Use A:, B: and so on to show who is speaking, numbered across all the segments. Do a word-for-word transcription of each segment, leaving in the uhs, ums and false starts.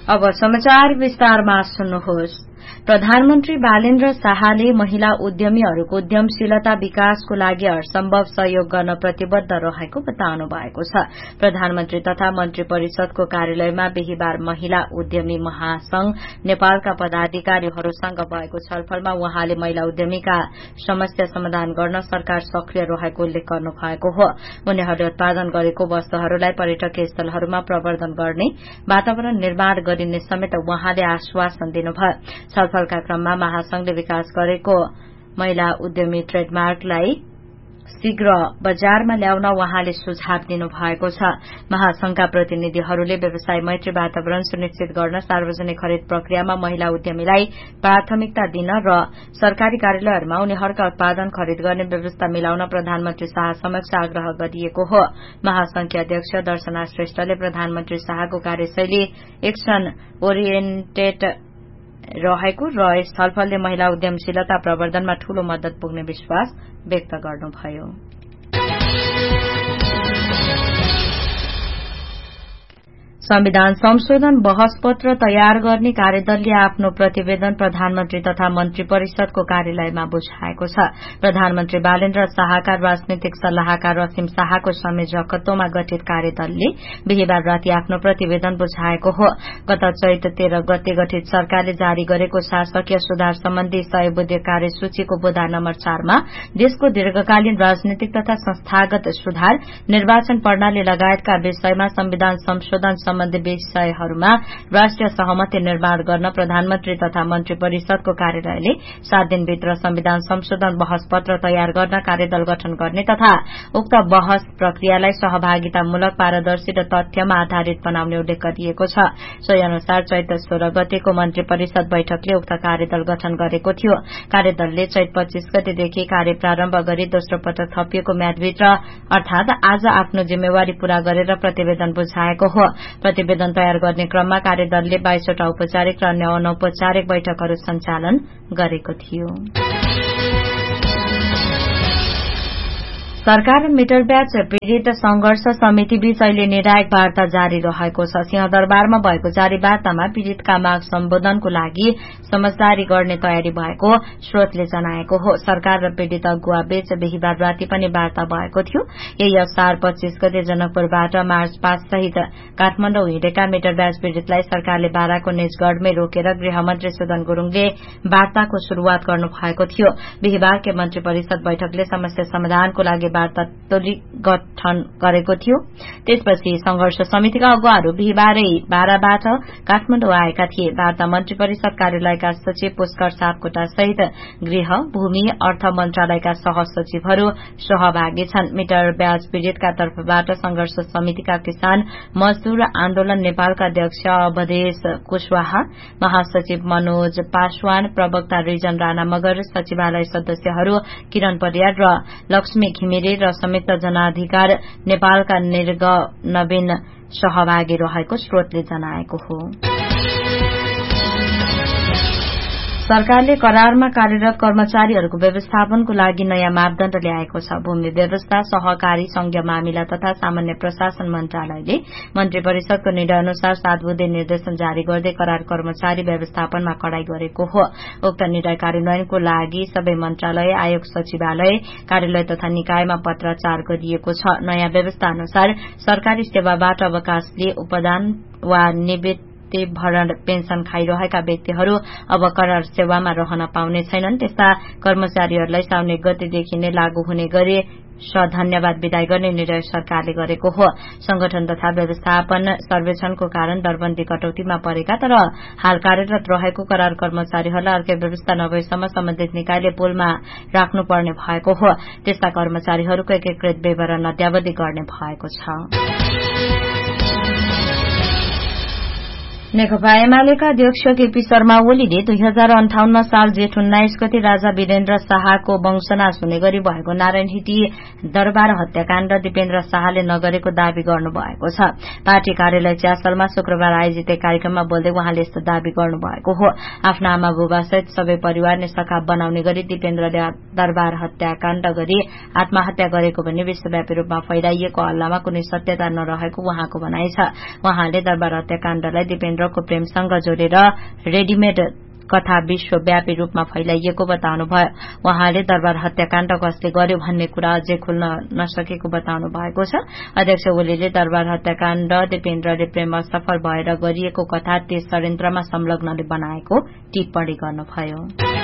A: अब समाचार विस्तारमा सुन्नुहोस्। प्रधानमन्त्री बालेन्द्र शाहले महिला उद्यमीहरूको उद्यमशीलता विकासको लागि हरसम्भव सहयोग गर्न प्रतिबद्ध रहेको बताउनु भएको छ। प्रधानमन्त्री तथा मन्त्री परिषदको कार्यालयमा बिहिबार महिला उद्यमी महासंघ नेपालका पदाधिकारीहरूसँग भएको छलफलमा उहाँले महिला उद्यमीका समस्या समाधान गर्न सरकार सक्रिय रहेको उल्लेख गर्नु भएको हो। उनीहरूले उत्पादन गरेको वस्तुहरूलाई पर्यटकीय स्थलहरूमा प्रवर्धन गर्ने, वातावरण निर्माण गरिने समेत उहाँले आश्वासन दिनुभयो। छलफलका क्रममा महासंघले विकास गरेको महिला उद्यमी ट्रेडमार्कलाई शीघ्र बजारमा ल्याउन उहाँले सुझाव दिनुभएको छ। महासंघका प्रतिनिधिहरूले व्यवसाय मैत्री वातावरण सुनिश्चित गर्न सार्वजनिक खरिद प्रक्रियामा महिला उद्यमीलाई प्राथमिकता दिन र सरकारी कार्यालयहरूमा उनीहरूका उत्पादन खरिद गर्ने व्यवस्था मिलाउन प्रधानमन्त्री शाह समक्ष आग्रह गरिएको हो। महासंघकी अध्यक्ष दर्शना श्रेष्ठले प्रधानमन्त्री शाहको कार्यशैली एक्सन ओरिएन्टेड रहेको र यस छलफलले महिला उद्यमशीलता प्रवर्धनमा ठूलो मद्दत पुग्ने विश्वास व्यक्त गर्नुभयो। संविधान संशोधन बहस पत्र तयार गर्ने कार्यदलले आफ्नो प्रतिवेदन प्रधानमन्त्री तथा मन्त्री परिषदको कार्यालयमा बुझाएको छ। प्रधानमन्त्री बालेन्द्र शाहका राजनीतिक सल्लाहकार रसिम शाहको संयोजकत्वमा गठित कार्यदलले बिहिबार राति आफ्नो प्रतिवेदन बुझाएको हो। गत चैत तेह्र गते गठित सरकारले जारी गरेको शासकीय सुधार सम्बन्धी सय बुँदे कार्यसूचीको बुँदा नम्बर चारमा देशको दीर्घकालीन राजनीतिक तथा संस्थागत सुधार, निर्वाचन प्रणाली लगायतका विषयमा संविधान संशोधन सम्बन्धी विषयहरूमा राष्ट्रिय सहमति निर्माण गर्न प्रधानमन्त्री तथा मन्त्री परिषदको कार्यालयले सात दिनभित्र संविधान संशोधन बहस पत्र तयार गर्न कार्यदल गठन गर्ने तथा उक्त बहस प्रक्रियालाई सहभागितामूलक, पारदर्शी र तथ्यमा आधारित बनाउने उल्लेख गरिएको छ। सोही अनुसार चैत सोह्र गतेको मन्त्री परिषद बैठकले उक्त कार्यदल गठन गरेको थियो। कार्यदलले चैत पच्चीस गतेदेखि कार्य प्रारम्भ गरी दोस्रो पटक थपिएको म्यादभित्र अर्थात आज आफ्नो जिम्मेवारी पूरा गरेर प्रतिवेदन बुझाएको हो। प्रतिवेदन तयार गर्ने क्रममा कार्यदलले बाइसवटा औपचारिक र अन्य अनौपचारिक बैठकहरू सञ्चालन गरेको थियो। सरकार मिटर ब्याज पीड़ित संघर्ष समिति बीच अहिले निर्णायक वार्ता जारी रहेको छ। सिंहदरबारमा भएको जारी वार्तामा पीड़ितका माग सम्बोधनको लागि समझदारी गर्ने तयारी भएको स्रोतले जनाएको हो। सरकार र पीड़ित अगुवा बीच बिहिबार राति पनि वार्ता भएको थियो। यही असार पच्चीस गते जनकपुरबाट मार्च पास सहित काठमाडौँ हिँडेका मिटर ब्याज पीड़ितलाई सरकारले बाराको निजगढ़मै रोकेर गृहमन्त्री सुदन गुरूङले वार्ताको शुरूआत गर्नु भएको थियो। बिहिबारकै मन्त्री परिषद बैठकले समस्या समाधानको लागि वार्ता टोली गठन गरेको थियो। त्यसपछि संघर्ष समितिका अगुवाहरू बिहिबारै बाराबाट काठमाडौँ आएका थिए। वार्ता मन्त्री परिषद कार्यालयका सचिव पुष्कर सापकोटा सहित गृह, भूमि, अर्थ मन्त्रालयका सहसचिवहरू सहभागी छन्। मिटर ब्याज पीड़ितका तर्फबाट संघर्ष समितिका किसान मजदूर आन्दोलन नेपालका अध्यक्ष अवधेश कुशवाहा, महासचिव मनोज पासवान, प्रवक्ता रिजन राणा मगर, सचिवालय सदस्यहरू किरण परियार र लक्ष्मी घिमिरे र संयुक्त जनाधिकार नेपालका निर्ग नवीन सहभागी रहेको स्रोतले जनाएको हो। सरकारले करारमा कार्यरत कर्मचारीहरूको व्यवस्थापनको लागि नयाँ मापदण्ड ल्याएको छ। भूमि व्यवस्था, सहकारी, संघीय मामिला तथा सामान्य प्रशासन मन्त्रालयले मन्त्री परिषदको निर्णय अनुसार सात बुँदे निर्देशन जारी गर्दै करार कर्मचारी व्यवस्थापनमा कडाई गरेको हो। उक्त निर्णय कार्यान्वयनको लागि सबै मन्त्रालय, आयोग, सचिवालय, कार्यालय तथा निकायमा पत्राचार गरिएको छ। नयाँ व्यवस्था अनुसार सरकारी सेवाबाट अवकाश लिए उपदान वा निवृत्ति भरण पेन्सन खाइरहेका व्यक्तिहरू अब करार सेवामा रहन पाउने छैनन्। त्यस्ता कर्मचारीहरूलाई साउन एक गतेदेखि नै लागू हुने गरी सधन्यवाद विदाई गर्ने निर्णय सरकारले गरेको हो। संगठन तथा व्यवस्थापन सर्वेक्षणको कारण दरबन्दी कटौतीमा परेका तर हाल कार्यरत रहेको करार कर्मचारीहरूलाई अर्कै व्यवस्था नभएसम्म सम्बन्धित निकायले पुलमा राख्नुपर्ने भएको हो। त्यस्ता कर्मचारीहरूको एकीकृत विवरण अद्यावधि गर्ने भएको छ। नेकपा एमालेका अध्यक्ष केपी शर्मा ओलीले दुई हजार अन्ठाउन्न साल जेठ उन्नाइस गते राजा वीरेन्द्र शाहको वंशनाश हुने गरी भएको नारायणहिटी दरबार हत्याकाण्ड दिपेन्द्र शाहले नगरेको दावी गर्नुभएको छ। पार्टी कार्यालय च्यासलमा शुक्रबार आयोजित एक कार्यक्रममा बोल्दै उहाँले यस्तो दावी गर्नुभएको हो। आफ्ना आमा बुबासहित सबै परिवार नै सखाप बनाउने गरी दिपेन्द्रले दरबार हत्याकाण्ड गरी आत्महत्या गरेको भन्ने विश्वव्यापी रूपमा फैलाइएको हल्लामा कुनै सत्यता नरहेको उहाँको भनाइ छ। उहाँले दरबार हत्याकाण्डलाई दिपेन्द्रको प्रेमसँग जोडेर रेडिमेड कथा विश्वव्यापी रूपमा फैलाइएको बताउनुभयो। उहाँले दरबार हत्याकाण्ड कसले गर्यो भन्ने कुरा अझै खुल्न नसकेको बताउनु भएको छ। अध्यक्ष ओलीले दरबार हत्याकाण्ड दिपेन्द्रले प्रेम असफल भएर गरिएको कथा त्यस षड्यन्त्रमा संलग्नले बनाएको टिप्पणी गर्नुभयो।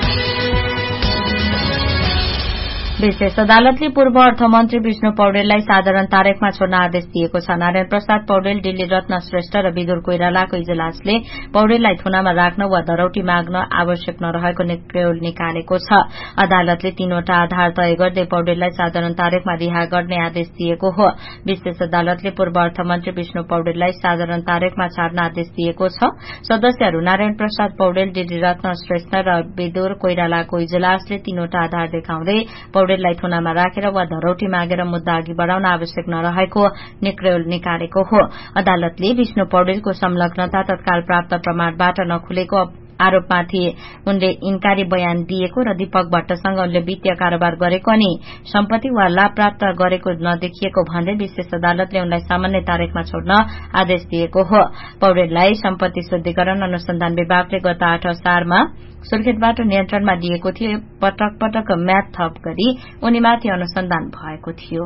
A: विशेष अदालतले पूर्व अर्थमन्त्री विष्णु पौडेललाई साधारण तारिखमा छोड्न आदेश दिएको छ। नारायण प्रसाद पौडेल, दिल्ली रत्न श्रेष्ठ र विदुर कोइरालाको इजलासले पौडेललाई थुनामा राख्न वा धरौटी माग्न आवश्यक नरहेको निक्रेल निकालेको छ। अदालतले तीनवटा आधार तय गर्दै पौडेललाई साधारण तारिखमा रिहा गर्ने आदेश दिएको हो। विशेष अदालतले पूर्व अर्थमन्त्री विष्णु पौडेललाई साधारण तारिखमा छाड्न आदेश दिएको छ। सदस्यहरू नारायण प्रसाद पौडेल, दिल्ली रत्न श्रेष्ठ र विदुर कोइरालाको इजलासले तीनवटा आधार देखाउँदै पौडेललाई थुनामा राखेर वा धरौटी मागेर मुद्दा अघि बढ़ाउन आवश्यक नरहेको निक्रेल निकालेको हो। अदालतले विष्णु पौडेलको संलग्नता तत्काल प्राप्त प्रमाणबाट नखुलेको आरोपमाथि उनले इन्कारी बयान दिएको र दीपक भट्टसँग उनले वित्तीय कारोबार गरेको अनि सम्पत्ति वा लाभ प्राप्त गरेको नदेखिएको भन्दै विशेष अदालतले उनलाई सामान्य तारिखमा छोड्न आदेश दिएको हो। पौडेललाई सम्पत्ति शुद्धिकरण अनुसन्धान विभागले गत आठ असारमा सुर्खेतबाट नियन्त्रणमा लिएको थियो। पटक पटक म्याद थप गरी उनीमाथि अनुसन्धान भएको थियो।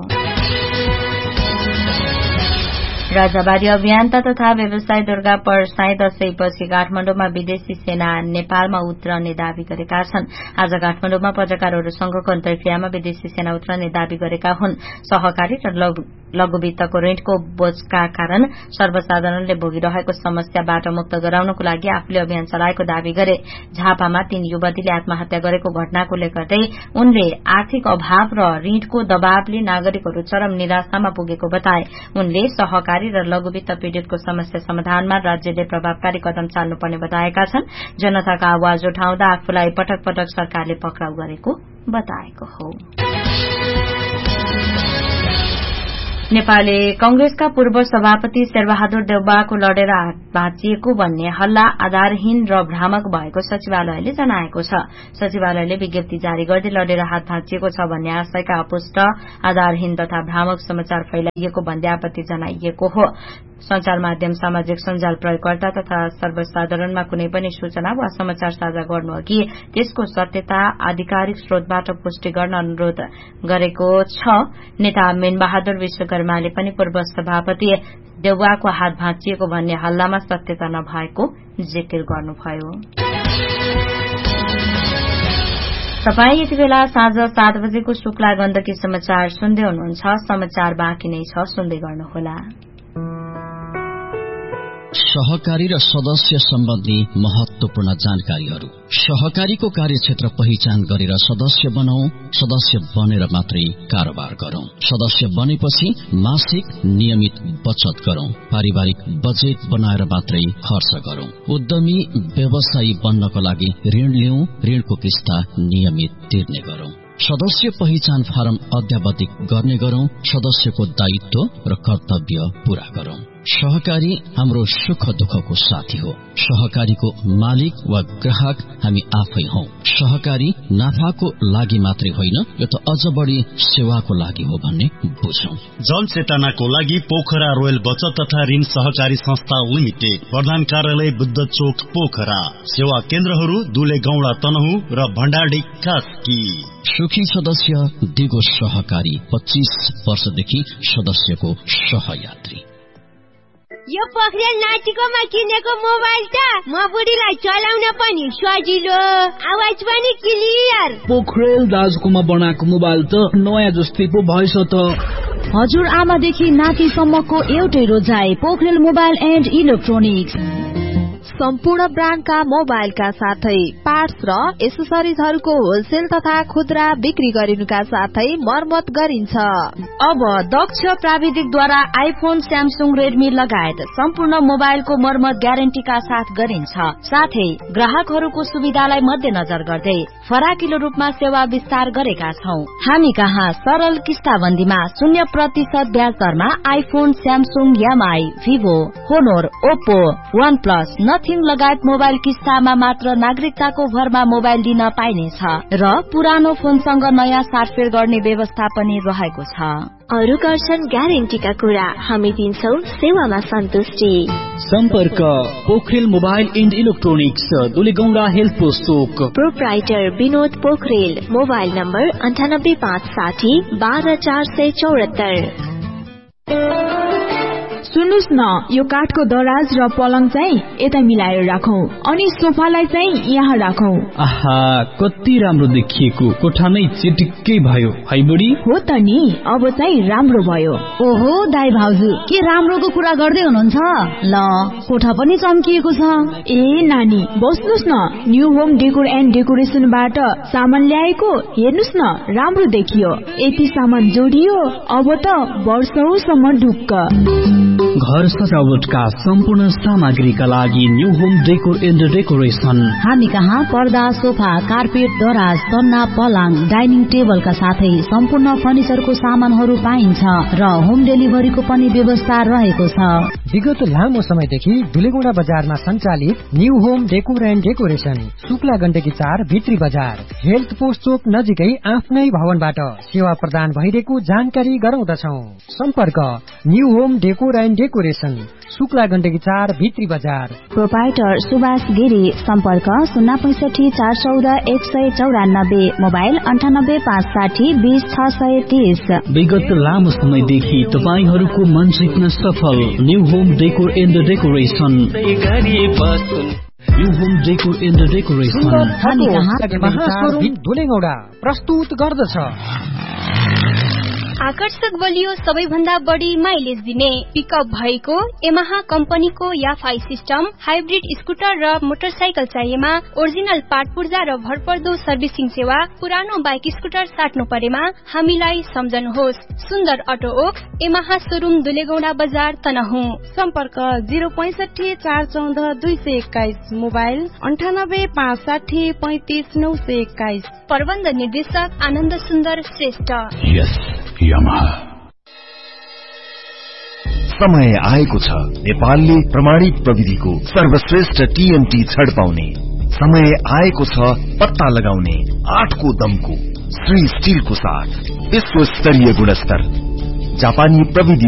A: राजाबारी अभियन्ता तथा व्यवसायी दुर्गा परसाई दशैंपछि काठमाडौँमा विदेशी सेना नेपालमा उत्रने दावी गरेका छन्। आज काठमाडौँमा पत्रकारहरूसँगको अन्तर्क्रियामा विदेशी सेना उत्रने दावी गरेका हुन्। सहकारी र लघुवित्तको ऋणको बोझका कारण सर्वसाधारणले भोगिरहेको समस्याबाट मुक्त गराउनको लागि आफूले अभियान चलाएको दावी गरे। झापामा तीन युवतीले आत्महत्या गरेको घटनाको उल्लेख गर्दै उनले आर्थिक अभाव र ऋणको दबावले नागरिकहरू चरम निराशामा पुगेको बताए। उनले सहकारी र लघुवित्त पीड़ितको समस्या समाधानमा राज्यले प्रभावकारी कदम चाल्नुपर्ने बताएका छन्। जनताका आवाज उठाउँदा आफूलाई पटक पटक सरकारले पक्राउ गरेको बताएको हो। नेपाली कंग्रेसका पूर्व सभापति शेरबहादुर देउवाको लडेर हात भाँचिएको भन्ने हल्ला आधारहीन र भ्रामक भएको सचिवालयले जनाएको छ। सचिवालयले विज्ञप्ति जारी गर्दै लडेर हात भाँचिएको छ भन्ने आशयका अपुष्ट, आधारहीन तथा भ्रामक समाचार फैलाइएको भन्दै आपत्ति जनाइएको हो। संचार माध्यम, सामाजिक सञ्जाल प्रयोगकर्ता तथा सर्वसाधारणमा कुनै पनि सूचना वा समाचार साझा गर्नु अघि त्यसको सत्यता आधिकारिक स्रोतबाट पुष्टि गर्न अनुरोध गरेको छ। नेता मेनबहादुर विश्वकर्माले पनि पूर्व सभापति देउवाको हात भाँचिएको भन्ने हल्लामा सत्यता नभएको जिकिर गर्नुभयो। तपाई यति बेला साँझ सात बजेको शुक्ला गण्डकी समाचार सुन्दै हुनुहुन्छ। समाचार बाँकी नै छ, सुन्दै गर्नुहोला।
B: सहकारी र सदस्य सम्बन्धी महत्वपूर्ण जानकारीहरू। सहकारीको कार्यक्षेत्र पहिचान गरेर सदस्य बनाऊ। सदस्य बनेर मात्रै कारोबार गरौं। सदस्य बनेपछि मासिक नियमित बचत गरौं। पारिवारिक बजेट बनाएर मात्रै खर्च गरौं। उद्यमी व्यवसायी बन्नको लागि ऋण लिऊ। ऋणको किस्ता नियमित तिर्ने गरौं। सदस्य पहिचान फारम अध्यावधिक गर्ने गरौं। सदस्यको दायित्व र कर्तव्य पूरा गरौं। सहकारी हाम्रो सुख दुःखको साथी हो। सहकारीको मालिक वा ग्राहक हामी आफै हौ। सहकारी नाफाको लागि मात्रै होइन, यो त अझ बढी सेवाको लागि हो भन्ने बुझौं।
C: जनचेतनाको लागि पोखरा रोयल बचत तथा ऋण सहकारी संस्था लिमिटेड, प्रधान कार्यालय बुद्ध चोक पोखरा। सेवा केन्द्रहरू दुले गौडा तनहु र भण्डारडी कास्की।
B: सुखी सदस्य दिगो सहकारी, पच्चीस वर्षदेखि सदस्यको सहयात्री।
D: यो पोखरेल नातिकोमा किनेको मोबाइल त म बुढीलाई चलाउन पनि सजिलो, आवाज पनि क्लियर।
E: पोखरेल दाजुकोमा बनाएको मोबाइल त नयाँ जस्तै पो भएछ त।
F: हजुर आमादेखि नातिसम्मको एउटै रोजाइ, पोखरेल मोबाइल एन्ड इलेक्ट्रोनिक्स।
G: सम्पूर्ण ब्रान्डका मोबाइलका साथै पार्ट्स र एसेसरिजहरूको होलसेल तथा खुद्रा बिक्री गरिनुका साथै मर्मत गरिन्छ।
F: अब दक्ष प्राविधिकद्वारा आइफोन, स्यामसुङ, रेडमी लगायत सम्पूर्ण मोबाइलको मर्मत ग्यारेन्टीका साथ गरिन्छ। साथै ग्राहकहरूको सुविधालाई मध्यनजर गर्दै फराकिलो रूपमा सेवा विस्तार गरेका छौं। हामी कहाँ सरल किस्ताबन्दीमा शून्य प्रतिशत ब्याज दरमा iPhone, Samsung, MI, Vivo, होनोर, Oppo, one plus, nothing earthing लगायत मोबाइल किस्तामा मात्र नागरिकताको भरमा मोबाइल दिन पाइनेछ र पुरानो फोनसँग नयाँ साटफेर गर्ने व्यवस्था पनि रहेको छ।
H: अरु गर्छन् ग्यारेन्टीका कुरा, हामी दिन्छौ सेवामा सन्तुष्टि।
E: सम्पर्क Pokharel mobile and electronics, Dulegaunda health post Chowk.
H: Proprietor Vinod Pokharel. Mobile number अन्ठानब्बे पाँच साठी बाह्र चार सय चौरात्तर।
I: सुन्नुस् न, यो काठको दराज र पलङ चाहिँ यता मिलाएर राखौं अनि सोफालाई चाहिँ यहाँ राखौं।
E: आहा, कति राम्रो देखिएको, कोठा नै चिटिक्कै भयो है बुढी।
I: हो त नि, अब चाहिँ राम्रो भयो।
F: ओहो दाइ भाउजू, के राम्रोको कुरा गर्दै हुनुहुन्छ? ल, कोठा पनि चम्किएको छ।
I: ए नानी, बस्नुस् न, न्यू होम डेकोर एन्ड डेकोरेसनबाट सामान ल्याएको, हेर्नुस् न, राम्रो देखियो। यति सामान जोडियो, अब त वर्षौसम्म ढुक्क।
E: घर सजावटका सम्पूर्ण सामग्रीका लागि new home decor and decoration.
F: हामी कहाँ पर्दा, सोफा, कार्पेट, दराज, तन्ना, पलङ, डाइनिङ टेबलका साथै सम्पूर्ण फर्निचरको सामानहरू पाइन्छ र होम डेलिभरीको पनि व्यवस्था रहेको छ।
J: विगत लामो समयदेखि दुलेगौंडा बजारमा सञ्चालित new home decor and decoration, Shukla Gandaki चार भित्री बजार, हेल्थ पोस्ट चोक नजिकै आफ्नै भवनबाट सेवा प्रदान भइरहेको जानकारी गराउँदछौ। सम्पर्क new home decor and decoration, Shukla Gandaki चार भित्री बजार।
F: प्रोपाइटर सुभाष गिरी। सम्पर्क शून्य पैंसठी चार चौध एक सय चौरानब्बे। मोबाइल अन्ठानब्बे पाँच साठी बीस छ सय तीस।
E: विगत लामो समयदेखि तपाईहरूको मन जित्न सफल new home decor and decoration. New home decor and decoration
J: Dulegaunda प्रस्तुत गर्दछ।
K: आकर्षक बलियो, सबैभन्दा बढी माइलेज दिने पिकअप भएको यामाहा कम्पनीको याफाई सिस्टम हाइब्रिड स्कुटर र मोटरसाइकल चाहिएमा ओरिजिनल पार्ट पूर्जा र भरपर्दो सर्भिसिङ सेवा। पुरानो बाइक स्कुटर साट्नु परेमा हामीलाई सम्झनुहोस्। सुन्दर auto Woakes Yamaha showroom Dulegaunda बजार तनहुँ।
L: सम्पर्क जिरो पैंसठी चार चौध दुई सय एक्काइस। मोबाइल अन्ठानब्बे पाँच साठी पैंतिस नौ सय एक्काइस।
K: प्रबन्ध निर्देशक आनन्द सुन्दर श्रेष्ठ।
M: yes. यामाहा। समय आएको छ नेपालले प्रमाणित प्रविधिको सर्वश्रेष्ठ टीएनटी छड पाउने। समय आएको छ पत्ता लगाउने आठको दमको श्री स्टिलको साथ विश्व स्तरीय गुणस्तर जापानी प्रविधि